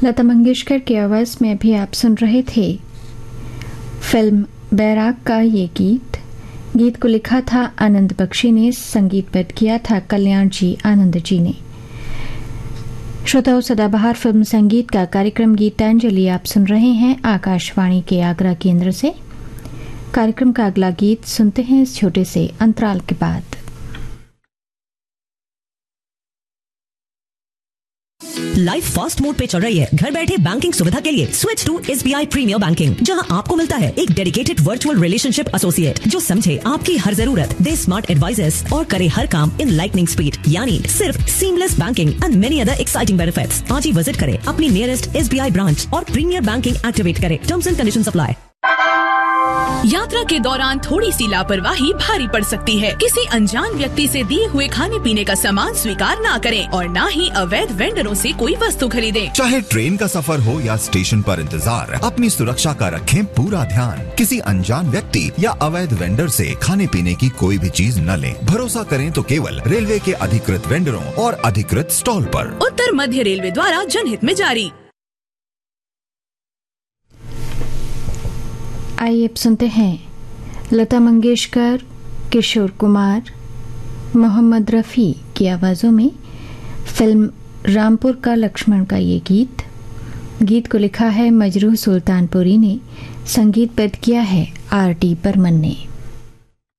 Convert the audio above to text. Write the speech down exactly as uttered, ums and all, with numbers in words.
लता मंगेशकर की आवाज़ में अभी आप सुन रहे थे फिल्म बैराग का ये गीत। गीत को लिखा था आनंद बख्शी ने, संगीतबद्ध किया था कल्याण जी आनंद जी ने। श्रोताओं, सदाबहार फिल्म संगीत का कार्यक्रम गीतांजलि आप सुन रहे हैं आकाशवाणी के आगरा केंद्र से। कार्यक्रम का अगला गीत सुनते हैं इस छोटे से अंतराल के बाद। लाइफ फास्ट मोड पे चल रही है। घर बैठे बैंकिंग सुविधा के लिए switch to SBI premiere banking, जहां आपको मिलता है एक डेडिकेटेड वर्चुअल रिलेशनशिप एसोसिएट जो समझे आपकी हर जरूरत, दे स्मार्ट एडवाइजर्स और करे हर काम इन लाइटनिंग स्पीड, यानी सिर्फ seamless banking and many other exciting benefits. आज ही विजिट करें अपनी नियरेस्ट एसबीआई ब्रांच और प्रीमियर बैंकिंग एक्टिवेट करें। Terms and conditions apply. यात्रा के दौरान थोड़ी सी लापरवाही भारी पड़ सकती है। किसी अनजान व्यक्ति से दिए हुए खाने पीने का सामान स्वीकार ना करें और ना ही अवैध वेंडरों से कोई वस्तु खरीदें। चाहे ट्रेन का सफर हो या स्टेशन पर इंतजार, अपनी सुरक्षा का रखें पूरा ध्यान। किसी अनजान व्यक्ति या अवैध वेंडर से खाने पीने की कोई भी चीज न लें। भरोसा करें तो केवल रेलवे के अधिकृत वेंडरों और अधिकृत स्टॉल पर। उत्तर मध्य रेलवे द्वारा जनहित में जारी। आइए अब सुनते हैं लता मंगेशकर, किशोर कुमार, मोहम्मद रफ़ी की आवाज़ों में फिल्म रामपुर का लक्ष्मण का ये गीत। गीत को लिखा है मजरूह सुल्तानपुरी ने, संगीतबद्ध किया है आर डी बर्मन ने।